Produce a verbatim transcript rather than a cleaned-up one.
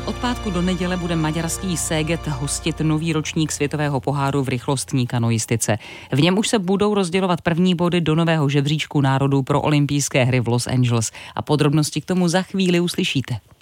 Od pátku do neděle bude maďarský Szeged hostit nový ročník světového poháru v rychlostní kanoistice. V něm už se budou rozdělovat první body do nového žebříčku národů pro olympijské hry v Los Angeles. A podrobnosti k tomu za chvíli uslyšíte.